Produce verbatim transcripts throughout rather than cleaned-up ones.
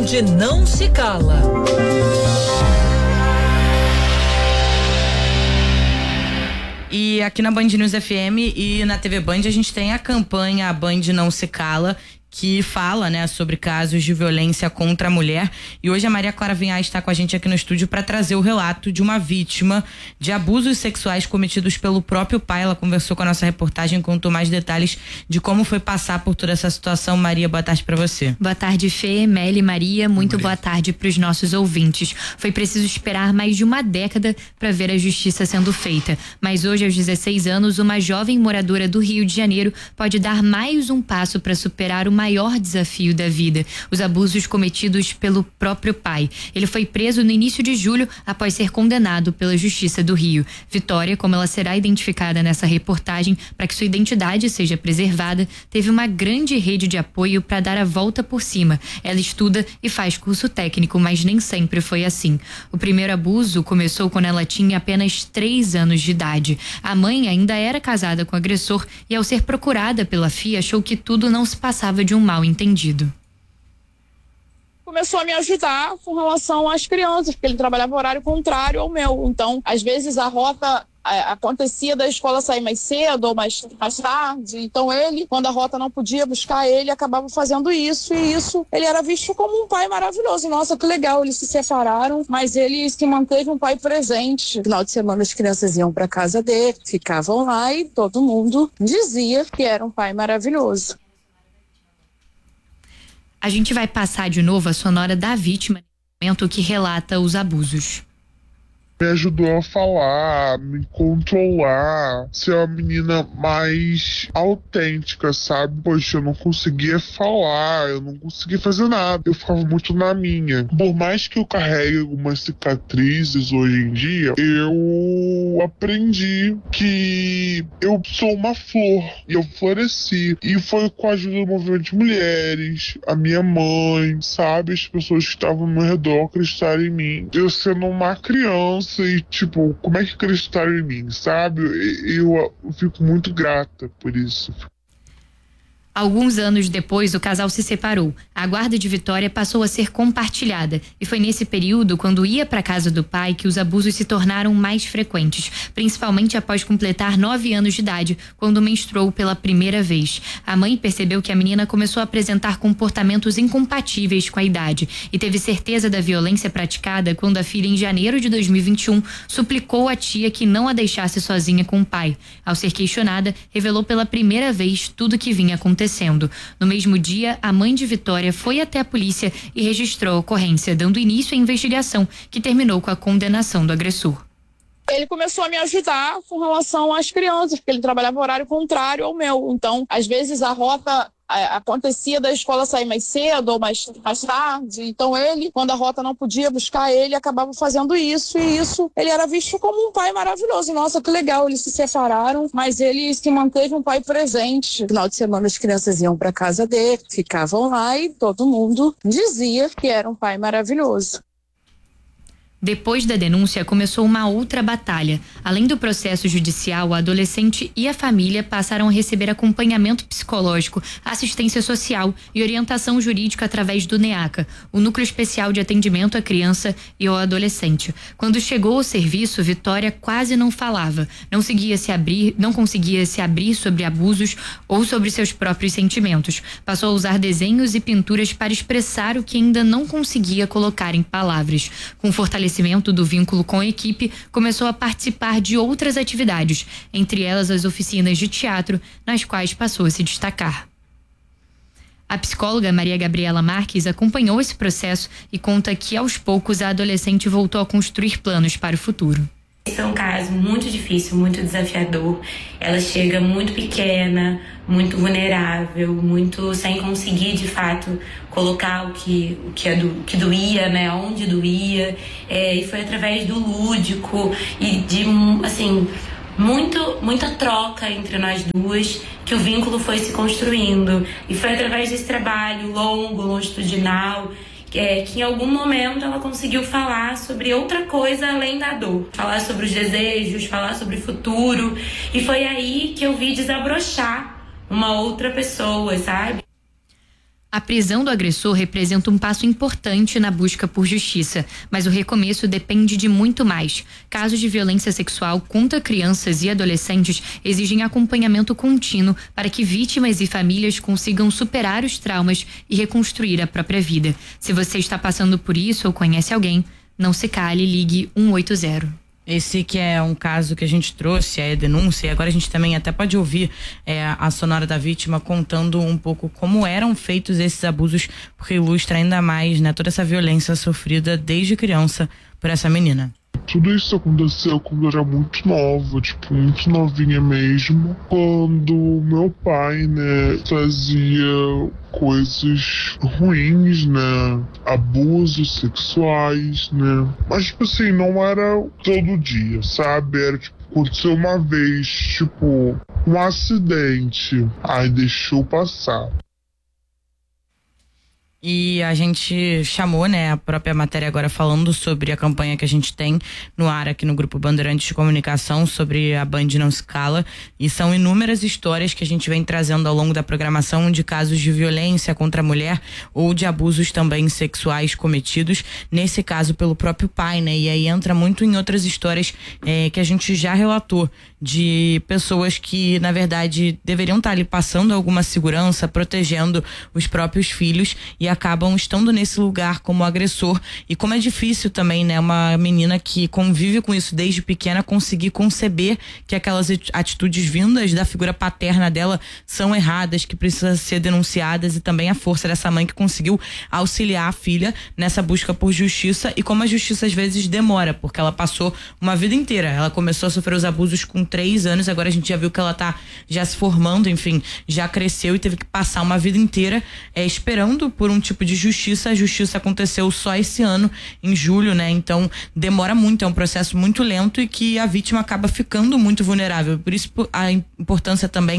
Band não se cala. E aqui na Band News F M e na T V Band a gente tem a campanha A Band Não Se Cala, que fala, né, sobre casos de violência contra a mulher. E hoje a Maria Clara Vinhais está com a gente aqui no estúdio para trazer o relato de uma vítima de abusos sexuais cometidos pelo próprio pai. Ela conversou com a nossa reportagem, contou mais detalhes de como foi passar por toda essa situação. Maria, boa tarde para você. Boa tarde, Fê, Meli, Maria, muito Maria. Boa tarde para os nossos ouvintes. Foi preciso esperar mais de uma década para ver a justiça sendo feita, mas hoje, aos dezesseis anos, uma jovem moradora do Rio de Janeiro pode dar mais um passo para superar o maior desafio da vida: os abusos cometidos pelo próprio pai. Ele foi preso no início de julho após ser condenado pela Justiça do Rio. Vitória, como ela será identificada nessa reportagem, para que sua identidade seja preservada, teve uma grande rede de apoio para dar a volta por cima. Ela estuda e faz curso técnico, mas nem sempre foi assim. O primeiro abuso começou quando ela tinha apenas três anos de idade. A mãe ainda era casada com o agressor e, ao ser procurada pela filha, achou que tudo não se passava de um mal entendido. Começou a me ajudar com relação às crianças, porque ele trabalhava horário contrário ao meu. Então, às vezes a rota a, acontecia da escola sair mais cedo ou mais, mais tarde. Então ele, quando a rota não podia buscar ele, acabava fazendo isso. E isso, ele era visto como um pai maravilhoso. Nossa, que legal, eles se separaram, mas ele se manteve um pai presente. No final de semana as crianças iam para casa dele, ficavam lá e todo mundo dizia que era um pai maravilhoso. A gente vai passar de novo a sonora da vítima no momento que relata os abusos. Me ajudou a falar, me controlar, ser uma menina mais autêntica, sabe? Poxa, eu não conseguia falar, eu não conseguia fazer nada, eu ficava muito na minha. Por mais que eu carregue algumas cicatrizes hoje em dia, eu aprendi que eu sou uma flor e eu floresci. E foi com a ajuda do movimento de mulheres, a minha mãe, sabe? As pessoas que estavam ao meu redor acreditaram em mim. Eu sendo uma criança e, tipo, como é que acreditaram em mim, sabe? Eu, eu fico muito grata por isso. Alguns anos depois, o casal se separou. A guarda de Vitória passou a ser compartilhada. E foi nesse período, quando ia para a casa do pai, que os abusos se tornaram mais frequentes. Principalmente após completar nove anos de idade, quando menstruou pela primeira vez. A mãe percebeu que a menina começou a apresentar comportamentos incompatíveis com a idade. E teve certeza da violência praticada quando a filha, em janeiro de dois mil e vinte e um, suplicou à tia que não a deixasse sozinha com o pai. Ao ser questionada, revelou pela primeira vez tudo o que vinha acontecendo. No mesmo dia, a mãe de Vitória foi até a polícia e registrou a ocorrência, dando início à investigação, que terminou com a condenação do agressor. Ele começou a me ajudar com relação às crianças, porque ele trabalhava horário contrário ao meu. Então, às vezes a rota acontecia da escola sair mais cedo ou mais, mais tarde. Então ele, quando a rota não podia buscar ele, acabava fazendo isso. E isso, ele era visto como um pai maravilhoso. Nossa, que legal, eles se separaram, mas ele se manteve um pai presente. No final de semana as crianças iam para casa dele, ficavam lá e todo mundo dizia que era um pai maravilhoso. Depois da denúncia, começou uma outra batalha. Além do processo judicial, a adolescente e a família passaram a receber acompanhamento psicológico, assistência social e orientação jurídica através do NEACA, o Núcleo Especial de Atendimento à Criança e ao Adolescente. Quando chegou ao serviço, Vitória quase não falava, não conseguia se abrir, não conseguia se abrir sobre abusos ou sobre seus próprios sentimentos. Passou a usar desenhos e pinturas para expressar o que ainda não conseguia colocar em palavras. Com fortalecimento do vínculo com a equipe, começou a participar de outras atividades, entre elas as oficinas de teatro, nas quais passou a se destacar. A psicóloga Maria Gabriela Marques acompanhou esse processo e conta que, aos poucos, a adolescente voltou a construir planos para o futuro. Esse é um caso muito difícil, muito desafiador. Ela chega muito pequena, muito vulnerável, muito sem conseguir, de fato, colocar o que, o que, é do, que doía, né? Onde doía. É, e foi através do lúdico e de, assim, muito, muita troca entre nós duas que o vínculo foi se construindo. E foi através desse trabalho longo, longitudinal, É, que em algum momento ela conseguiu falar sobre outra coisa além da dor. Falar sobre os desejos, falar sobre o futuro. E foi aí que eu vi desabrochar uma outra pessoa, sabe? A prisão do agressor representa um passo importante na busca por justiça, mas o recomeço depende de muito mais. Casos de violência sexual contra crianças e adolescentes exigem acompanhamento contínuo para que vítimas e famílias consigam superar os traumas e reconstruir a própria vida. Se você está passando por isso ou conhece alguém, não se cale, ligue um oito zero. Esse que é um caso que a gente trouxe, é a denúncia, e agora a gente também até pode ouvir é, a sonora da vítima contando um pouco como eram feitos esses abusos, porque ilustra ainda mais, né, toda essa violência sofrida desde criança por essa menina. Tudo isso aconteceu quando eu era muito nova, tipo, muito novinha mesmo. Quando meu pai, né, fazia coisas ruins, né, abusos sexuais, né. Mas, tipo assim, não era todo dia, sabe? Era, tipo, aconteceu uma vez, tipo, um acidente, aí deixou passar. E a gente chamou, né, a própria matéria agora falando sobre a campanha que a gente tem no ar aqui no Grupo Bandeirantes de Comunicação sobre a Band Não Se Cala, e são inúmeras histórias que a gente vem trazendo ao longo da programação de casos de violência contra a mulher ou de abusos também sexuais cometidos, nesse caso pelo próprio pai, né, e aí entra muito em outras histórias eh, que a gente já relatou de pessoas que na verdade deveriam estar ali passando alguma segurança, protegendo os próprios filhos e acabam estando nesse lugar como agressor. E como é difícil também, né, uma menina que convive com isso desde pequena conseguir conceber que aquelas atitudes vindas da figura paterna dela são erradas, que precisam ser denunciadas, e também a força dessa mãe que conseguiu auxiliar a filha nessa busca por justiça, e como a justiça às vezes demora, porque ela passou uma vida inteira, ela começou a sofrer os abusos com três anos, agora a gente já viu que ela tá já se formando, enfim, já cresceu e teve que passar uma vida inteira é, esperando por um tipo de justiça. A justiça aconteceu só esse ano, em julho, né? Então demora muito, é um processo muito lento e que a vítima acaba ficando muito vulnerável. Por isso a importância também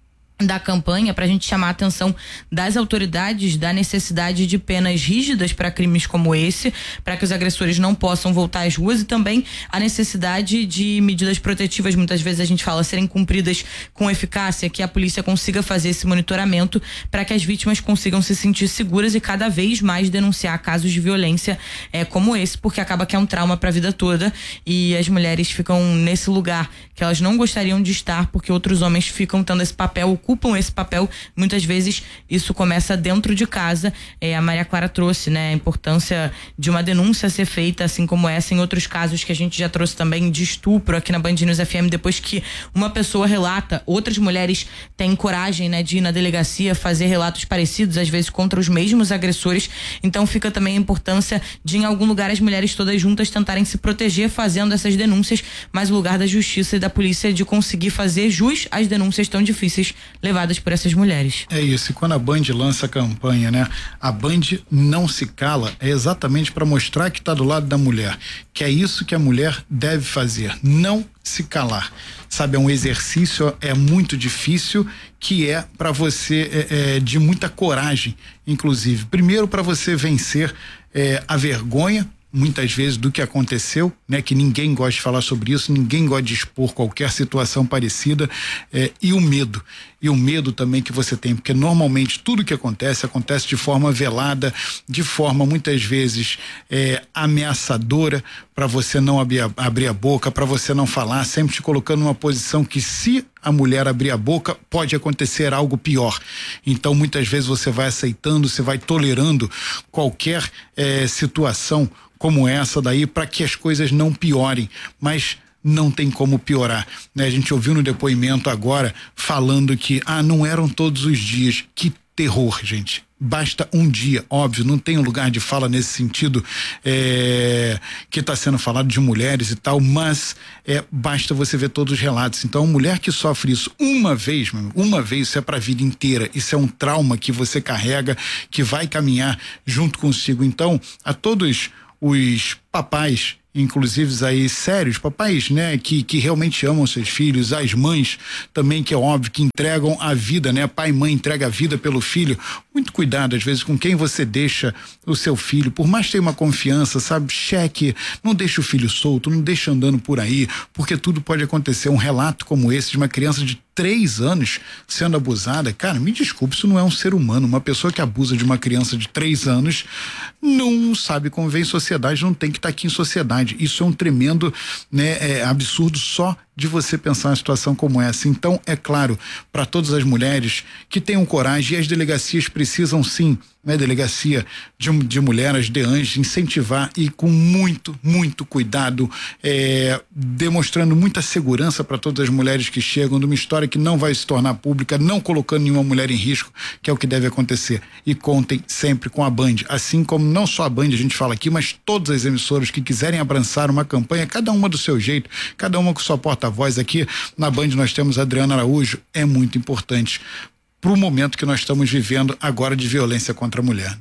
da campanha, para a gente chamar a atenção das autoridades da necessidade de penas rígidas para crimes como esse, para que os agressores não possam voltar às ruas, e também a necessidade de medidas protetivas, muitas vezes a gente fala, serem cumpridas com eficácia, que a polícia consiga fazer esse monitoramento para que as vítimas consigam se sentir seguras e cada vez mais denunciar casos de violência é, como esse, porque acaba que é um trauma para a vida toda, e as mulheres ficam nesse lugar que elas não gostariam de estar, porque outros homens ficam tendo esse papel, ocupam esse papel. Muitas vezes isso começa dentro de casa. É, a Maria Clara trouxe, né, a importância de uma denúncia ser feita, assim como essa, em outros casos que a gente já trouxe também de estupro aqui na Band News F M. Depois que uma pessoa relata, outras mulheres têm coragem, né, de ir na delegacia fazer relatos parecidos, às vezes contra os mesmos agressores. Então fica também a importância de, em algum lugar, as mulheres todas juntas tentarem se proteger fazendo essas denúncias, mas o lugar da justiça e da polícia de conseguir fazer jus às denúncias tão difíceis levadas por essas mulheres. É isso, e quando a Band lança a campanha, né? A Band Não Se Cala é exatamente para mostrar que está do lado da mulher, que é isso que a mulher deve fazer, não se calar. Sabe, é um exercício, é muito difícil, que é para você é, é, de muita coragem, inclusive. Primeiro, para você vencer é, a vergonha, muitas vezes, do que aconteceu, né? Que ninguém gosta de falar sobre isso, ninguém gosta de expor qualquer situação parecida, é, e o medo. E o medo também que você tem, porque normalmente tudo que acontece, acontece de forma velada, de forma muitas vezes é, ameaçadora, para você não abrir a, abrir a boca, para você não falar, sempre te colocando numa posição que, se a mulher abrir a boca, pode acontecer algo pior. Então muitas vezes você vai aceitando, você vai tolerando qualquer é, situação como essa daí, para que as coisas não piorem, mas não tem como piorar, né? A gente ouviu no depoimento agora falando que, ah, não eram todos os dias. Que terror, gente. Basta um dia, óbvio, não tem um lugar de fala nesse sentido é, que está sendo falado de mulheres e tal, mas é, basta você ver todos os relatos. Então, a mulher que sofre isso uma vez, uma vez, isso é para a vida inteira. Isso é um trauma que você carrega, que vai caminhar junto consigo. Então, a todos os papais, inclusive aí sérios, papais, né, que, que realmente amam seus filhos, as mães também, que é óbvio, que entregam a vida, né, pai e mãe entrega a vida pelo filho, muito cuidado às vezes com quem você deixa o seu filho, por mais que tenha uma confiança, sabe, cheque, não deixa o filho solto, não deixa andando por aí, porque tudo pode acontecer. Um relato como esse de uma criança de três anos sendo abusada, cara, me desculpe, isso não é um ser humano. Uma pessoa que abusa de uma criança de três anos não sabe conviver em sociedade, não tem que estar aqui em sociedade. Isso é um tremendo, né, é, absurdo só de você pensar uma situação como essa. Então, é claro, para todas as mulheres que tenham coragem, e as delegacias precisam sim, né, delegacia de, de mulheres, de anjos, incentivar e com muito, muito cuidado, é, demonstrando muita segurança para todas as mulheres que chegam, de uma história que não vai se tornar pública, não colocando nenhuma mulher em risco, que é o que deve acontecer. E contem sempre com a Band, assim como não só a Band a gente fala aqui, mas todas as emissoras que quiserem abraçar uma campanha, cada uma do seu jeito, cada uma com sua porta-voz. Aqui na Band nós temos a Adriana Araújo, é muito importante para o momento que nós estamos vivendo agora de violência contra a mulher.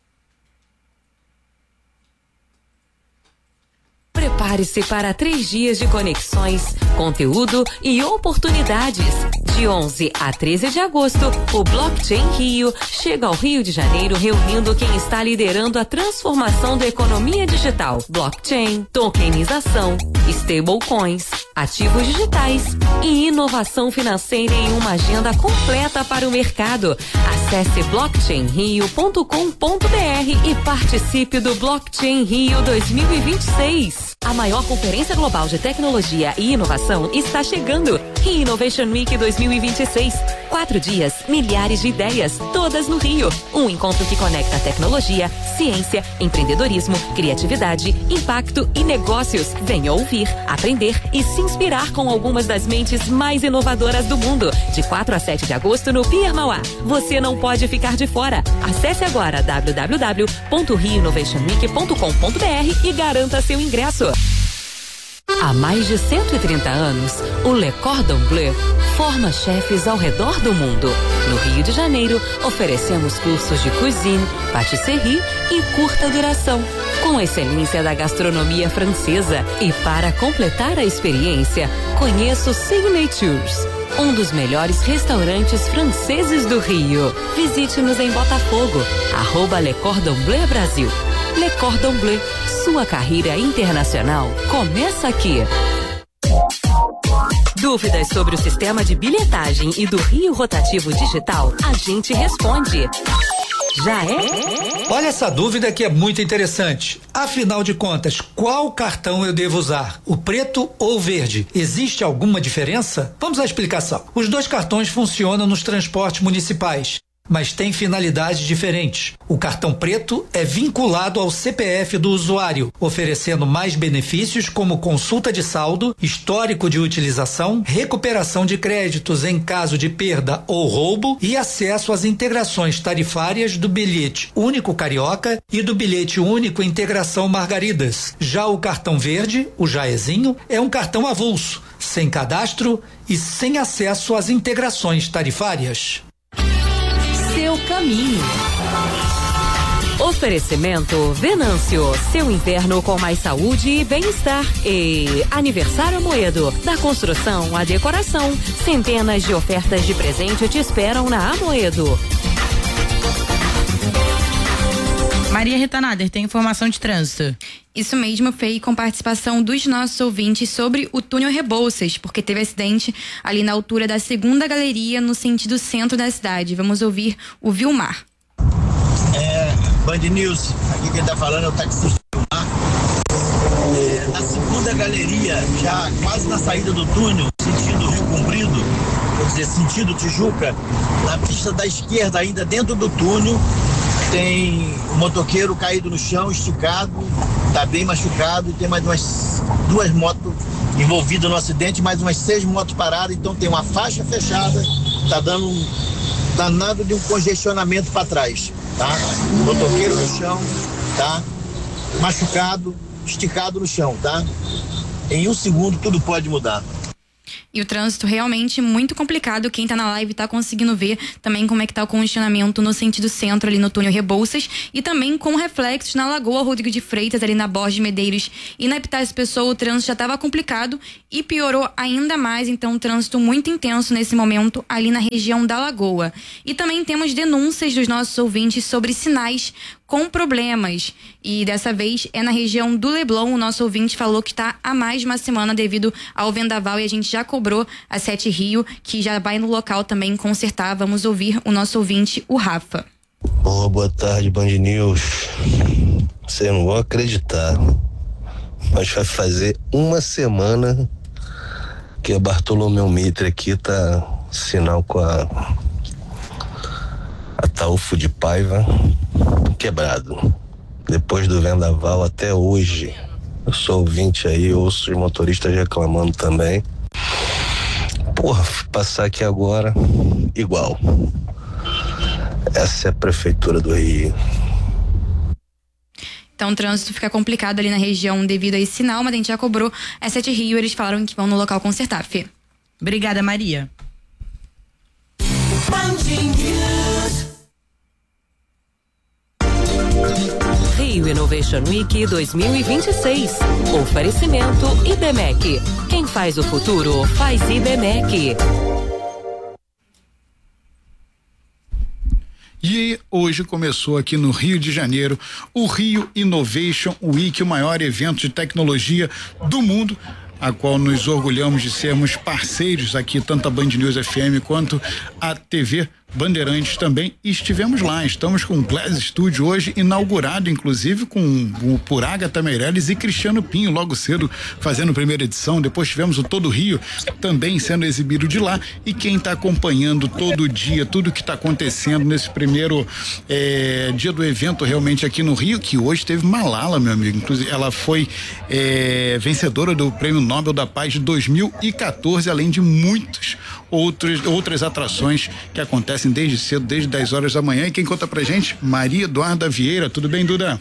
Prepare-se para três dias de conexões, conteúdo e oportunidades. De onze a treze de agosto, o Blockchain Rio chega ao Rio de Janeiro reunindo quem está liderando a transformação da economia digital. Blockchain, tokenização, stablecoins, ativos digitais e inovação financeira em uma agenda completa para o mercado. Acesse blockchain rio ponto com ponto br e participe do Blockchain Rio dois mil e vinte e seis. A maior conferência global de tecnologia e inovação está chegando. Rio Innovation Week dois mil e vinte e seis. Quatro dias, milhares de ideias, todas no Rio. Um encontro que conecta tecnologia, ciência, empreendedorismo, criatividade, impacto e negócios. Venha ouvir, aprender e se inspirar com algumas das mentes mais inovadoras do mundo. De quatro a sete de agosto no Pier Mauá. Você não pode ficar de fora. Acesse agora w w w ponto rio innovation week ponto com ponto br e garanta seu ingresso. Há mais de cento e trinta anos, o Le Cordon Bleu forma chefes ao redor do mundo. No Rio de Janeiro, oferecemos cursos de cuisine, patisserie e curta duração, com excelência da gastronomia francesa. E para completar a experiência, conheça o Signatures, um dos melhores restaurantes franceses do Rio. Visite-nos em Botafogo, arroba Le Cordon Bleu Brasil. Le Cordon Bleu, sua carreira internacional começa aqui. Dúvidas sobre o sistema de bilhetagem e do Rio Rotativo Digital? A gente responde. Já é? Olha essa dúvida que é muito interessante. Afinal de contas, qual cartão eu devo usar? O preto ou o verde? Existe alguma diferença? Vamos à explicação. Os dois cartões funcionam nos transportes municipais, mas tem finalidades diferentes. O cartão preto é vinculado ao C P F do usuário, oferecendo mais benefícios como consulta de saldo, histórico de utilização, recuperação de créditos em caso de perda ou roubo e acesso às integrações tarifárias do bilhete único Carioca e do bilhete único Integração Margaridas. Já o cartão verde, o Jaezinho, é um cartão avulso, sem cadastro e sem acesso às integrações tarifárias. Seu caminho. Oferecimento Venâncio, seu inverno com mais saúde e bem-estar. E Aniversário Amoedo, da construção à decoração. Centenas de ofertas de presente te esperam na Amoedo. Maria Rita Nader, tem informação de trânsito. Isso mesmo, Fei, com participação dos nossos ouvintes sobre o túnel Rebouças, porque teve acidente ali na altura da segunda galeria, no sentido centro da cidade. Vamos ouvir o Vilmar. É, Band News, aqui quem tá falando é o taxista Vilmar. É, na segunda galeria, já quase na saída do túnel, sentido Rio Comprido, quer dizer, sentido Tijuca, na pista da esquerda, ainda dentro do túnel, tem um motoqueiro caído no chão, esticado, tá bem machucado, e tem mais umas duas motos envolvidas no acidente, mais umas seis motos paradas, então tem uma faixa fechada, tá dando um danado de um congestionamento para trás, tá? Motoqueiro no chão, tá? Machucado, esticado no chão, tá? Em um segundo tudo pode mudar. E o trânsito realmente muito complicado. Quem tá na live tá conseguindo ver também como é que tá o congestionamento no sentido centro ali no túnel Rebouças e também com reflexos na Lagoa Rodrigo de Freitas, ali na Borges de Medeiros e na Epitácio Pessoa. O trânsito já estava complicado e piorou ainda mais, então um trânsito muito intenso nesse momento ali na região da Lagoa. E também temos denúncias dos nossos ouvintes sobre sinais com problemas. E dessa vez é na região do Leblon. O nosso ouvinte falou que está há mais de uma semana devido ao vendaval e a gente já cobrou a Sete Rio, que já vai no local também consertar. Vamos ouvir o nosso ouvinte, o Rafa. Oh, boa tarde, Band News. Vocês não vão acreditar, mas vai fazer uma semana que a Bartolomeu Mitre aqui tá sinal com a Ataúfo de Paiva quebrado. Depois do vendaval até hoje. Eu sou ouvinte aí, ouço os motoristas reclamando também. Porra, passar aqui agora igual. Essa é a Prefeitura do Rio. Então o trânsito fica complicado ali na região devido a esse sinal, mas a gente já cobrou a Sete Rio, eles falaram que vão no local consertar, Fê. Obrigada, Maria. Rio Innovation Week dois mil e vinte e seis. Oferecimento Ibmec. Quem faz o futuro faz Ibmec. E hoje começou aqui no Rio de Janeiro o Rio Innovation Week, o maior evento de tecnologia do mundo, a qual nos orgulhamos de sermos parceiros aqui, tanto a Band News F M quanto a T V Bandeirantes também. E estivemos lá, estamos com o Glass Studio hoje inaugurado, inclusive com o por Agatha Meirelles e Cristiano Pinho logo cedo fazendo a primeira edição. Depois tivemos o Todo Rio também sendo exibido de lá, e quem está acompanhando todo dia tudo que está acontecendo nesse primeiro eh, dia do evento realmente aqui no Rio, que hoje teve Malala, meu amigo, inclusive ela foi eh, vencedora do Prêmio Nobel da Paz de dois mil e quatorze, além de muitos outros, outras atrações que acontecem desde cedo, desde dez horas da manhã. E quem conta pra gente? Maria Eduarda Vieira. Tudo bem, Duda?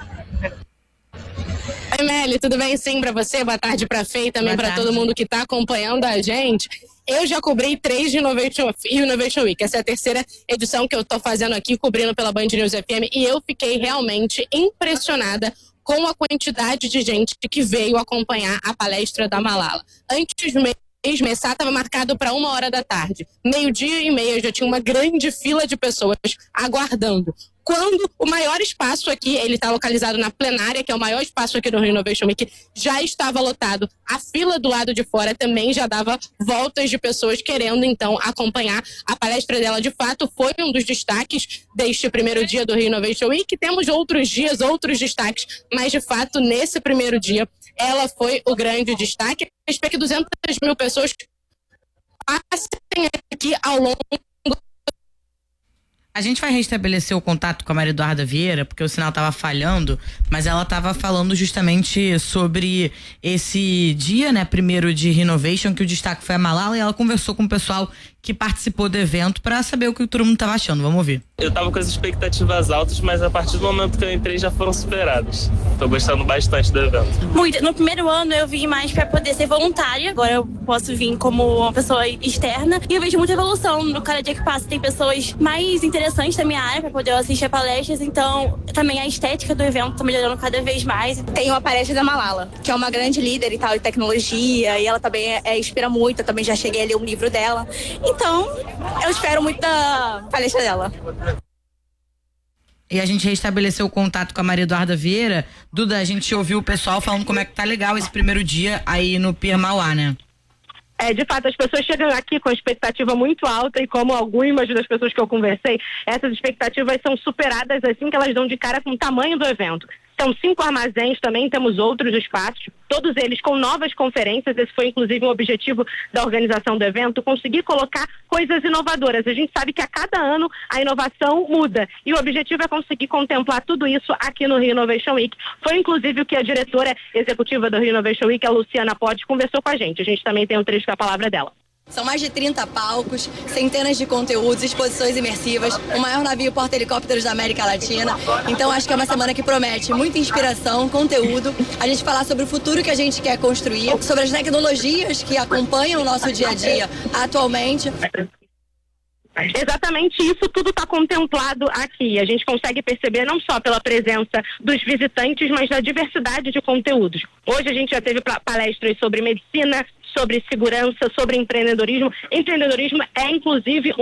Oi, Meli, tudo bem? Sim, pra você. Boa tarde pra Fê e também pra todo mundo que tá acompanhando a gente. Eu já cobri três de Innovation, Innovation Week. Essa é a terceira edição que eu tô fazendo aqui, cobrindo pela Band News F M, e eu fiquei realmente impressionada com a quantidade de gente que veio acompanhar a palestra da Malala. Antes mesmo, Messá estava marcado para uma hora da tarde. Meio-dia e meia já tinha uma grande fila de pessoas aguardando. Quando o maior espaço aqui, ele está localizado na plenária, que é o maior espaço aqui do Rio Innovation Week, já estava lotado. A fila do lado de fora também já dava voltas de pessoas querendo, então, acompanhar a palestra dela. De fato, foi um dos destaques deste primeiro dia do Rio Innovation Week. Temos outros dias, outros destaques, mas, de fato, nesse primeiro dia, ela foi o grande destaque. Eu espero que duzentas mil pessoas passem aqui ao longo. A gente vai restabelecer o contato com a Maria Eduarda Vieira, porque o sinal estava falhando, mas ela estava falando justamente sobre esse dia, né, primeiro de Renovation, que o destaque foi a Malala, e ela conversou com o pessoal que participou do evento para saber o que todo mundo estava achando. Vamos ouvir. Eu tava com as expectativas altas, mas a partir do momento que eu entrei já foram superadas. Tô gostando bastante do evento. Muito. No primeiro ano eu vim mais para poder ser voluntária, agora eu posso vir como uma pessoa externa, e eu vejo muita evolução. No cada dia que passa tem pessoas mais interessantes da minha área para poder assistir a palestras, então também a estética do evento tá melhorando cada vez mais. Tem uma palestra da Malala, que é uma grande líder e tal de tecnologia, e ela também é, é, inspira muito. Eu também já cheguei a ler um livro dela. Então, eu espero muito da palestra dela. E a gente restabeleceu o contato com a Maria Eduarda Vieira. Duda, a gente ouviu o pessoal falando como é que tá legal esse primeiro dia aí no Pier Mauá, né? É, de fato, as pessoas chegam aqui com expectativa muito alta, e como algumas das pessoas que eu conversei, essas expectativas são superadas assim que elas dão de cara com o tamanho do evento. São cinco armazéns, também temos outros espaços, todos eles com novas conferências. Esse foi inclusive um objetivo da organização do evento, conseguir colocar coisas inovadoras. A gente sabe que a cada ano a inovação muda, e o objetivo é conseguir contemplar tudo isso aqui no Rio Innovation Week. Foi inclusive o que a diretora executiva do Rio Innovation Week, a Luciana Potti, conversou com a gente. A gente também tem um trecho da palavra dela. São mais de trinta palcos, centenas de conteúdos, exposições imersivas, o maior navio porta-helicópteros da América Latina. Então acho que é uma semana que promete muita inspiração, conteúdo, a gente falar sobre o futuro que a gente quer construir, sobre as tecnologias que acompanham o nosso dia a dia atualmente. Exatamente isso tudo está contemplado aqui. A gente consegue perceber não só pela presença dos visitantes, mas da diversidade de conteúdos. Hoje a gente já teve palestras sobre medicina, sobre segurança, sobre empreendedorismo. Empreendedorismo é, inclusive,